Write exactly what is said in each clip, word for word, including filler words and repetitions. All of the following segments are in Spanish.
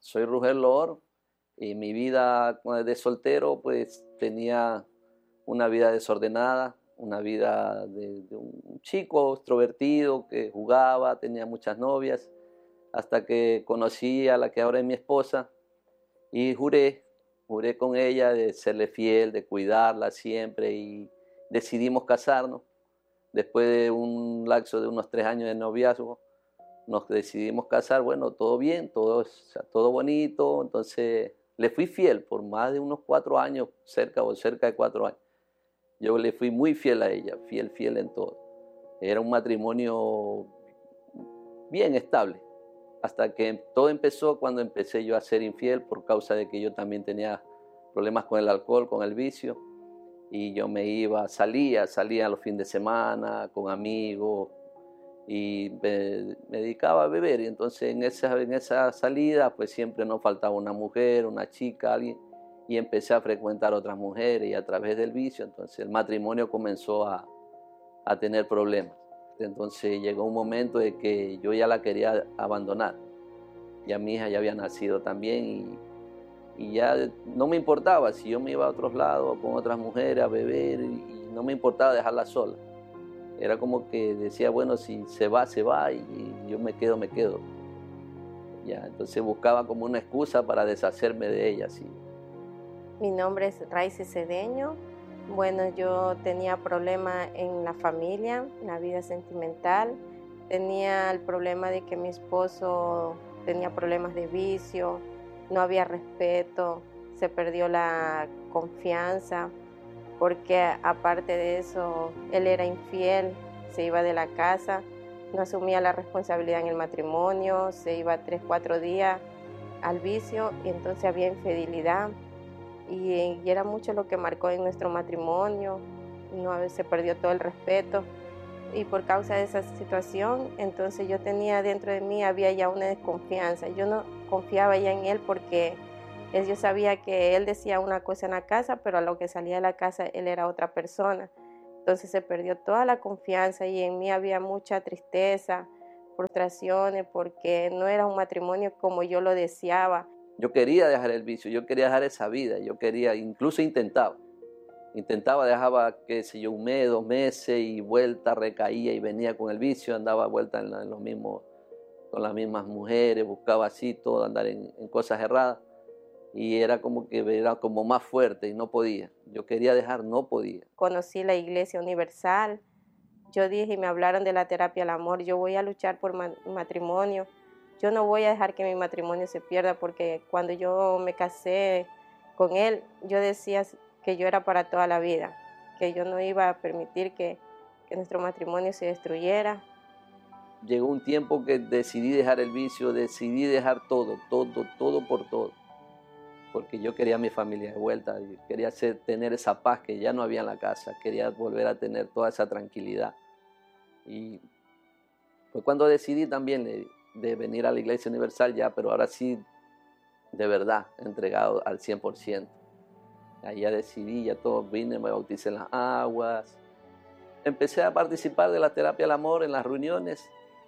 Soy Rugel Lor y mi vida de soltero pues tenía una vida desordenada, una vida de, de un chico extrovertido que jugaba, tenía muchas novias, hasta que conocí a la que ahora es mi esposa y juré, juré con ella de serle fiel, de cuidarla siempre y decidimos casarnos. Después de un lapso de unos tres años de noviazgo, nos decidimos casar, bueno, todo bien, todo, o sea, todo bonito, entonces le fui fiel por más de unos cuatro años, cerca o cerca de cuatro años. Yo le fui muy fiel a ella, fiel, fiel en todo. Era un matrimonio bien estable, hasta que todo empezó cuando empecé yo a ser infiel por causa de que yo también tenía problemas con el alcohol, con el vicio, y yo me iba, salía, salía los fines de semana con amigos, y me, me dedicaba a beber, y entonces en esa, en esa salida pues siempre nos faltaba una mujer, una chica, alguien, y empecé a frecuentar otras mujeres y a través del vicio, entonces el matrimonio comenzó a, a tener problemas. Entonces llegó un momento de que yo ya la quería abandonar, ya mi hija ya había nacido también y, y ya no me importaba si yo me iba a otros lados con otras mujeres a beber y, y no me importaba dejarla sola. Era como que decía, bueno, si se va, se va y yo me quedo, me quedo. Ya, entonces buscaba como una excusa para deshacerme de ella. Sí. Mi nombre es Raice Cedeño. Bueno, yo tenía problemas en la familia, en la vida sentimental. Tenía el problema de que mi esposo tenía problemas de vicio, no había respeto, se perdió la confianza, porque aparte de eso, él era infiel, se iba de la casa, no asumía la responsabilidad en el matrimonio, se iba tres, cuatro días al vicio y entonces había infidelidad y, y era mucho lo que marcó en nuestro matrimonio, no, se perdió todo el respeto y por causa de esa situación, entonces yo tenía dentro de mí, había ya una desconfianza, yo no confiaba ya en él porque yo sabía que él decía una cosa en la casa, pero a lo que salía de la casa él era otra persona. Entonces se perdió toda la confianza y en mí había mucha tristeza, frustraciones, porque no era un matrimonio como yo lo deseaba. Yo quería dejar el vicio, yo quería dejar esa vida, yo quería, incluso intentaba. Intentaba, dejaba, qué sé yo, un mes, dos meses y vuelta, recaía y venía con el vicio, andaba vuelta en, la, en los mismos, con las mismas mujeres, buscaba así todo, andar en, en cosas erradas. Y era como que era como más fuerte y no podía. Yo quería dejar, no podía. Conocí la Iglesia Universal. Yo dije, y me hablaron de la terapia al amor, yo voy a luchar por matrimonio. Yo no voy a dejar que mi matrimonio se pierda porque cuando yo me casé con él, yo decía que yo era para toda la vida, que yo no iba a permitir que, que nuestro matrimonio se destruyera. Llegó un tiempo que decidí dejar el vicio, decidí dejar todo, todo, todo por todo. Porque yo quería a mi familia de vuelta, quería hacer, tener esa paz que ya no había en la casa, quería volver a tener toda esa tranquilidad. Y fue cuando decidí también de, de venir a la Iglesia Universal ya, pero ahora sí, de verdad, entregado al cien por ciento. Allá decidí, ya todo vine, me bauticé en las aguas. Empecé a participar de la terapia al amor en las reuniones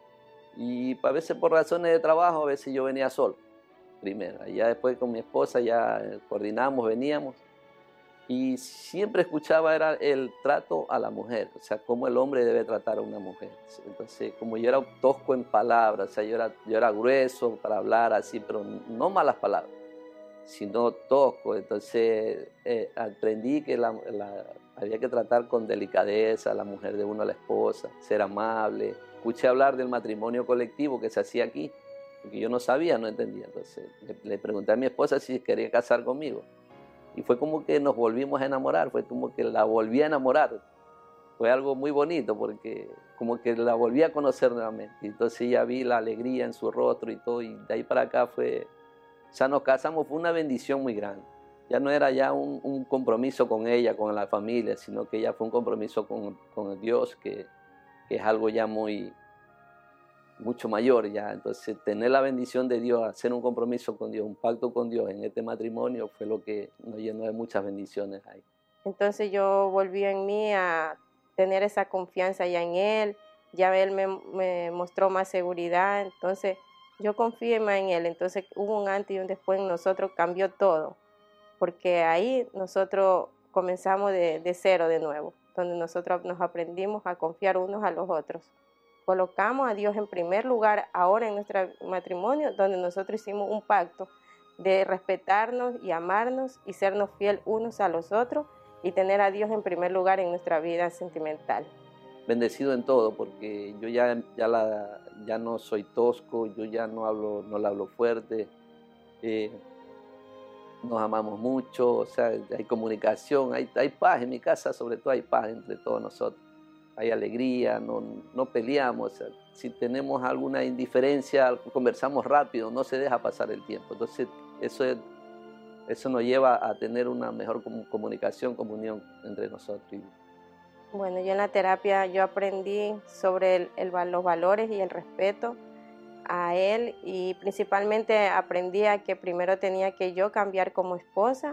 y a veces por razones de trabajo, a veces yo venía solo. Primero, ya después con mi esposa ya coordinamos, veníamos y siempre escuchaba era el trato a la mujer, o sea, cómo el hombre debe tratar a una mujer. Entonces, como yo era tosco en palabras, o sea, yo era, yo era grueso para hablar así, pero no malas palabras, sino tosco. Entonces, eh, aprendí que la, la, había que tratar con delicadeza a la mujer de uno, a la esposa, ser amable. Escuché hablar del matrimonio colectivo que se hacía aquí, porque yo no sabía, no entendía. Entonces le, le pregunté a mi esposa si quería casar conmigo. Y fue como que nos volvimos a enamorar, fue como que la volví a enamorar. Fue algo muy bonito porque como que la volví a conocer nuevamente. Y entonces ya vi la alegría en su rostro y todo. Y de ahí para acá fue, o sea, nos casamos, fue una bendición muy grande. Ya no era ya un, un compromiso con ella, con la familia, sino que ya fue un compromiso con, con Dios, que, que es algo ya muy... mucho mayor ya. Entonces tener la bendición de Dios, hacer un compromiso con Dios, un pacto con Dios en este matrimonio fue lo que nos llenó de muchas bendiciones ahí. Entonces yo volví en mí a tener esa confianza ya en Él, ya Él me, me mostró más seguridad, entonces yo confié más en Él. Entonces hubo un antes y un después en nosotros, cambió todo, porque ahí nosotros comenzamos de, de cero de nuevo, donde nosotros nos aprendimos a confiar unos a los otros. Colocamos a Dios en primer lugar ahora en nuestro matrimonio, donde nosotros hicimos un pacto de respetarnos y amarnos y sernos fiel unos a los otros y tener a Dios en primer lugar en nuestra vida sentimental. Bendecido en todo, porque yo ya, ya, la, ya no soy tosco, yo ya no hablo, no le hablo fuerte, eh, nos amamos mucho, o sea, hay comunicación, hay, hay paz en mi casa, sobre todo hay paz entre todos nosotros. Hay alegría, no, no peleamos, o sea, si tenemos alguna indiferencia, conversamos rápido, no se deja pasar el tiempo. Entonces, eso, es, eso nos lleva a tener una mejor comunicación, comunión entre nosotros. Bueno, yo en la terapia yo aprendí sobre el, el, los valores y el respeto a él, y principalmente aprendí a que primero tenía que yo cambiar como esposa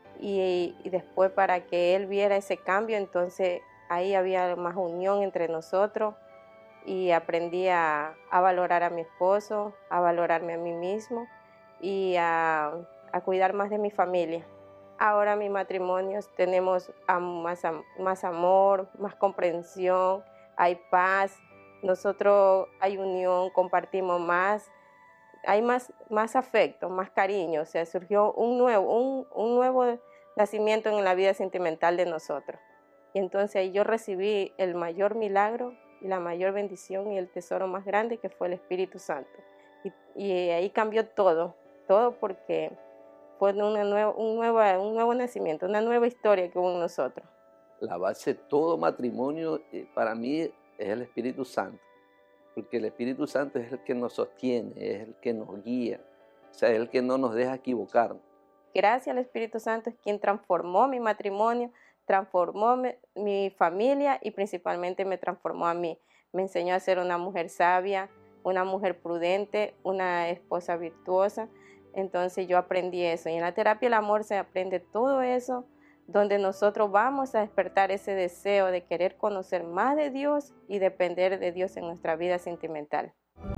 y, y después para que él viera ese cambio, entonces ahí había más unión entre nosotros y aprendí a, a valorar a mi esposo, a valorarme a mí mismo y a, a cuidar más de mi familia. Ahora mi matrimonio tenemos más, más amor, más comprensión, hay paz, nosotros hay unión, compartimos más, hay más, más afecto, más cariño, o sea, surgió un nuevo, un, un nuevo nacimiento en la vida sentimental de nosotros. Y entonces ahí yo recibí el mayor milagro y la mayor bendición y el tesoro más grande, que fue el Espíritu Santo. Y, y ahí cambió todo, todo porque fue una nueva, un, nuevo, un nuevo nacimiento, una nueva historia que hubo en nosotros. La base de todo matrimonio para mí es el Espíritu Santo, porque el Espíritu Santo es el que nos sostiene, es el que nos guía, o sea, es el que no nos deja equivocarnos. Gracias al Espíritu Santo es quien transformó mi matrimonio, transformó mi, mi familia y principalmente me transformó a mí. Me enseñó a ser una mujer sabia, una mujer prudente, una esposa virtuosa. Entonces yo aprendí eso. Y en la terapia del amor se aprende todo eso, donde nosotros vamos a despertar ese deseo de querer conocer más de Dios y depender de Dios en nuestra vida sentimental.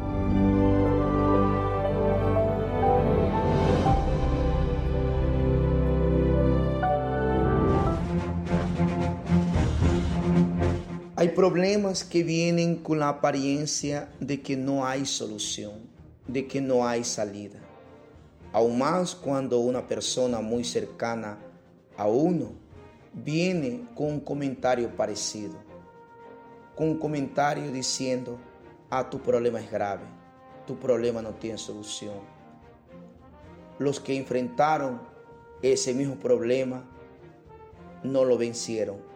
Hay problemas que vienen con la apariencia de que no hay solución, de que no hay salida. Aún más cuando una persona muy cercana a uno viene con un comentario parecido, con un comentario diciendo, ah, tu problema es grave, tu problema no tiene solución. Los que enfrentaron ese mismo problema no lo vencieron.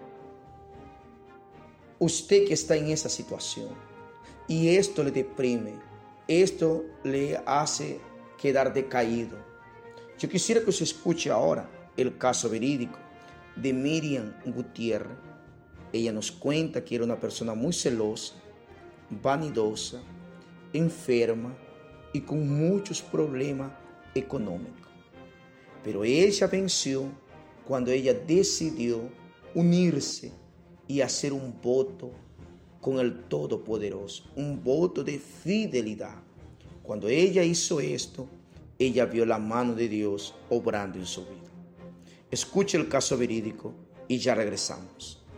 Usted que está en esa situación y esto le deprime, esto le hace quedar decaído. Yo quisiera que usted escuche ahora el caso verídico de Miriam Gutiérrez. Ella nos cuenta que era una persona muy celosa, vanidosa, enferma y con muchos problemas económicos. Pero ella venció cuando ella decidió unirse y hacer un voto con el Todopoderoso, un voto de fidelidad. Cuando ella hizo esto, ella vio la mano de Dios obrando en su vida. Escuche el caso verídico y ya regresamos.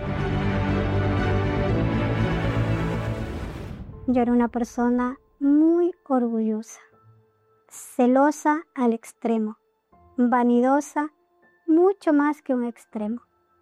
Yo era una persona muy orgullosa, celosa al extremo, vanidosa mucho más que un extremo.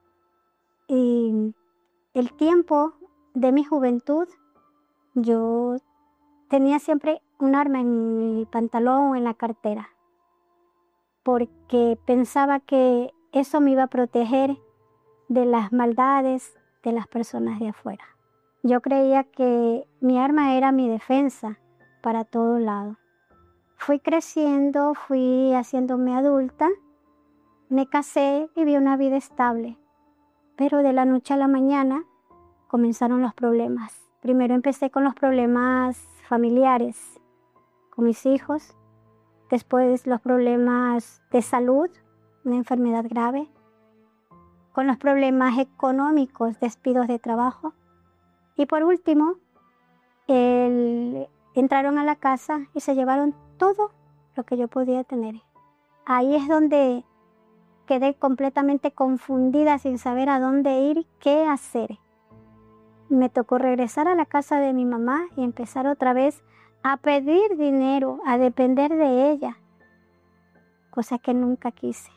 Y el tiempo de mi juventud, yo tenía siempre un arma en mi pantalón o en la cartera, porque pensaba que eso me iba a proteger de las maldades de las personas de afuera. Yo creía que mi arma era mi defensa para todo lado. Fui creciendo, fui haciéndome adulta, me casé, viví una vida estable. Pero de la noche a la mañana comenzaron los problemas. Primero empecé con los problemas familiares, con mis hijos. Después los problemas de salud, una enfermedad grave. Con los problemas económicos, despidos de trabajo. Y por último, el entraron a la casa y se llevaron todo lo que yo podía tener. Ahí es donde quedé completamente confundida sin saber a dónde ir, qué hacer. Me tocó regresar a la casa de mi mamá y empezar otra vez a pedir dinero, a depender de ella, cosa que nunca quise.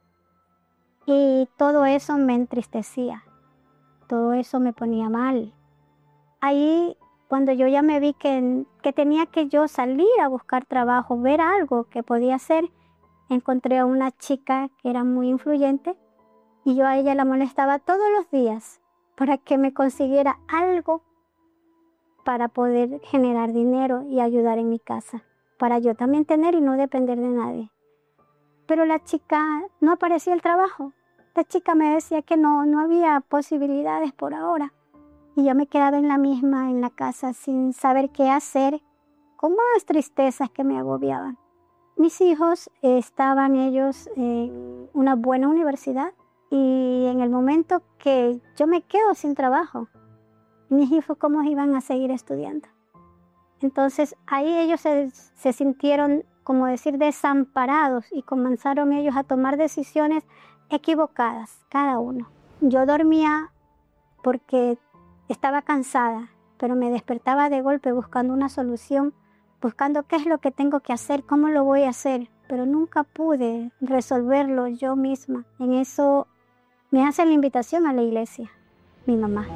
Y todo eso me entristecía, todo eso me ponía mal. Ahí, cuando yo ya me vi que, que tenía que yo salir a buscar trabajo, ver algo que podía hacer, encontré a una chica que era muy influyente y yo a ella la molestaba todos los días para que me consiguiera algo para poder generar dinero y ayudar en mi casa, para yo también tener y no depender de nadie. Pero la chica no aparecía el trabajo. La chica me decía que no, no había posibilidades por ahora. Y yo me quedaba en la misma, en la casa, sin saber qué hacer, con más tristezas que me agobiaban. Mis hijos eh, estaban ellos en una buena universidad y en el momento que yo me quedo sin trabajo, mis hijos cómo iban a seguir estudiando. Entonces ahí ellos se, se sintieron, como decir, desamparados y comenzaron ellos a tomar decisiones equivocadas, cada uno. Yo dormía porque estaba cansada, pero me despertaba de golpe buscando una solución, buscando qué es lo que tengo que hacer, cómo lo voy a hacer, pero nunca pude resolverlo yo misma. En eso me hace la invitación a la iglesia, mi mamá.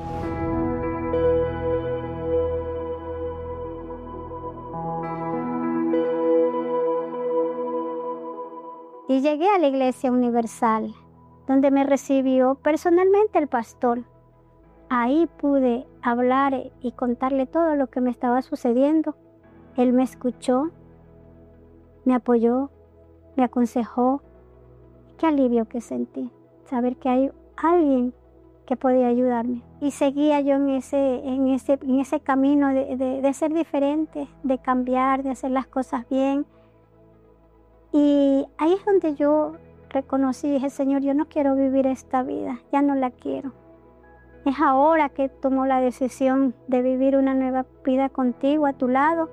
Y llegué a la Iglesia Universal, donde me recibió personalmente el pastor. Ahí pude hablar y contarle todo lo que me estaba sucediendo. Él me escuchó, me apoyó, me aconsejó. Qué alivio que sentí, saber que hay alguien que podía ayudarme. Y seguía yo en ese, en ese, en ese camino de, de, de ser diferente, de cambiar, de hacer las cosas bien. Y ahí es donde yo reconocí y dije, Señor, yo no quiero vivir esta vida, ya no la quiero. Es ahora que tomo la decisión de vivir una nueva vida contigo a tu lado.